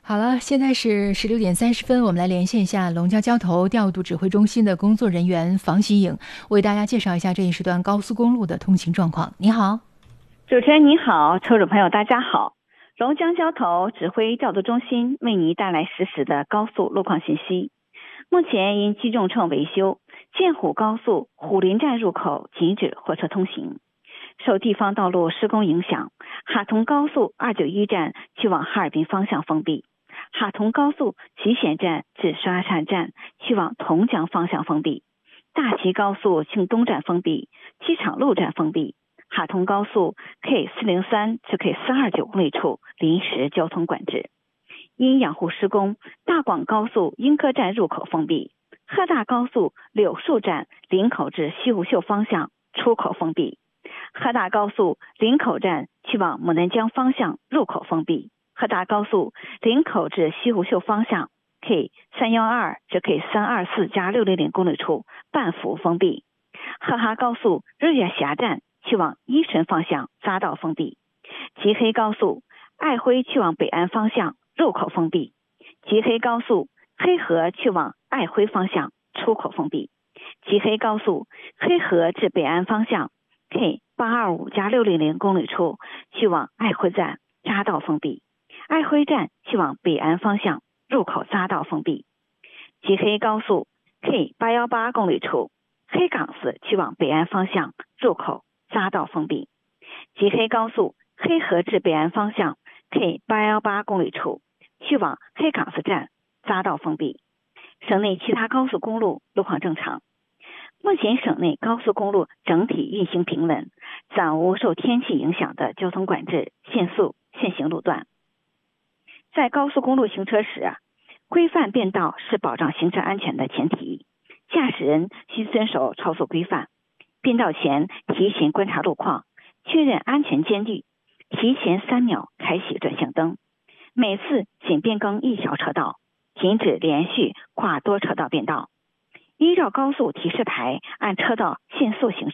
好了，现在是16点30分，我们来连线一下龙江交通调度指挥中心的工作人员房喜颖，为大家介绍一下这一时段高速公路的通行状况。你好。 主持人你好，车主朋友大家好。龙江交通指挥调度中心为您带来实时的高速路况信息。目前因机动车维修，建虎高速虎林站入口禁止货车通行。受地方道路施工影响，哈通高速291站去往哈尔滨方向封闭，哈通高速集贤站至刷山站去往同江方向封闭，大齐高速庆东站封闭，机场路站封闭，哈通高速 K403 至 K429 公里处临时交通管制。因养护施工，大广高速英科站入口封闭，鹤大高速柳树站林口至西湖秀方向出口封闭，鹤大高速林口站去往牡丹江方向入口封闭，鹤大高速林口至西湖秀方向 K312 至 K324+600 公里处半幅封闭，鹤哈高速日月峡站去往伊顺方向匝道封闭，吉黑高速爱辉去往北安方向入口封闭，吉黑高速黑河去往爱辉方向出口封闭，吉黑高速黑河至北安方向 K825+600 公里处去往爱辉站匝道封闭，爱辉站去往北安方向入口匝道封闭，吉黑高速 K818 公里处黑岗子去往北安方向入口匝道封闭，吉黑高速黑河至北安方向 K818 公里处去往黑岗子站匝道封闭。省内其他高速公路路况正常。目前省内高速公路整体运行平稳，暂无受天气影响的交通管制、限速、限行路段。在高速公路行车时规范变道是保障行车安全的前提，驾驶人需遵守超速规范。变道前提前观察路况，确认安全间距，提前3秒开启转向灯，每次仅变更1条车道，禁止连续跨多车道变道。依照高速提示牌按车道限速行驶。